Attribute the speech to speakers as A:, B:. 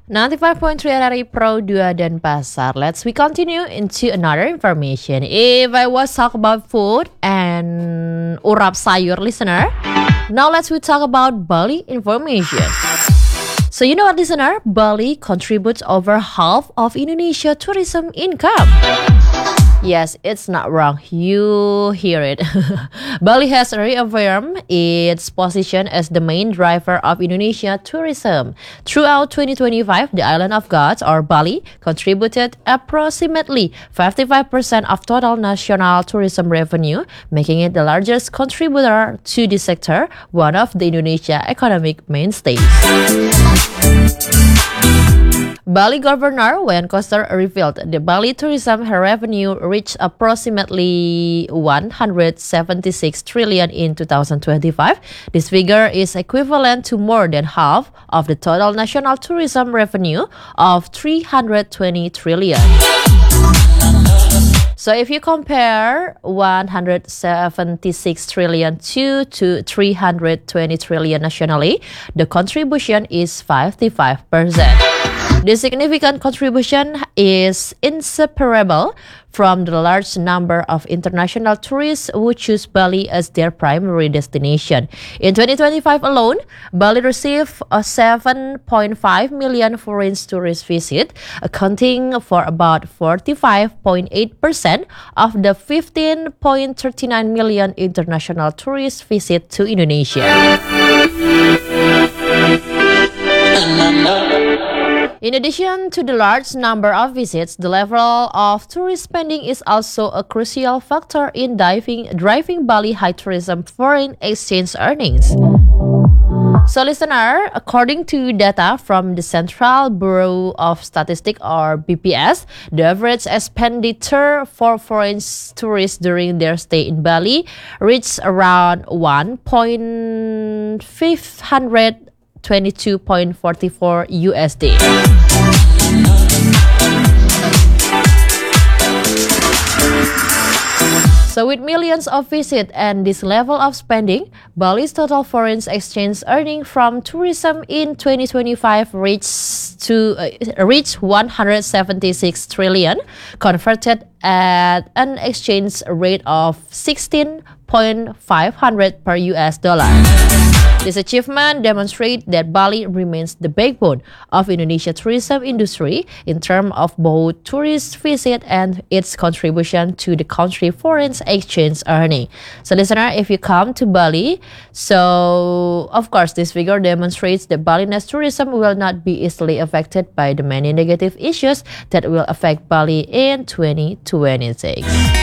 A: 95.3 RRI Pro 2 Denpasar. We continue into another information. If I was talk about food and urap sayur listener, now we talk about Bali information. So you know what, listener? Bali contributes over half of Indonesia tourism income. Yes, it's not wrong. You hear it. Bali has reaffirmed its position as the main driver of Indonesia tourism. Throughout 2025, the Island of Gods, or Bali, contributed approximately 55% of total national tourism revenue, making it the largest contributor to the sector, one of the Indonesia economic mainstays. Bali Governor Wayan Koster revealed the Bali tourism revenue reached approximately 176 trillion in 2025. This figure is equivalent to more than half of the total national tourism revenue of 320 trillion. So if you compare 176 trillion to 320 trillion nationally, the contribution is 55%. This significant contribution is inseparable from the large number of international tourists who choose Bali as their primary destination. In 2025 alone, Bali received 7.5 million foreign tourist visits, accounting for about 45.8% of the 15.39 million international tourist visits to Indonesia. In addition to the large number of visits, the level of tourist spending is also a crucial factor in driving Bali high tourism foreign exchange earnings. So listener, according to data from the Central Bureau of Statistics, or BPS, the average expenditure for foreign tourists during their stay in Bali reached around 1.522.44 USD. So with millions of visits and this level of spending, Bali's total foreign exchange earning from tourism in 2025 reached 176 trillion, converted at an exchange rate of 16.500 per US dollar. This achievement demonstrates that Bali remains the backbone of Indonesia's tourism industry in terms of both tourist visits and its contribution to the country's foreign exchange earning. So listener, if you come to Bali, so of course this figure demonstrates that Balinese tourism will not be easily affected by the many negative issues that will affect Bali in 2026.